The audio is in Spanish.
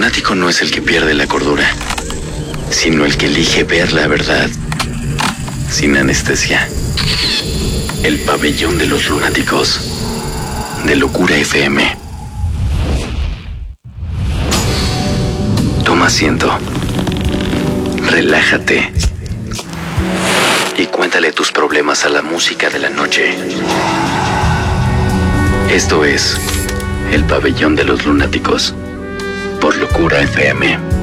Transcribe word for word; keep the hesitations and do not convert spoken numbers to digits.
lunático no es el que pierde la cordura, sino el que elige ver la verdad sin anestesia. El pabellón de los lunáticos, de Locura F M. Toma asiento, relájate y cuéntale tus problemas a la música de la noche. Esto es El Pabellón de los Lunáticos, por Locura F M.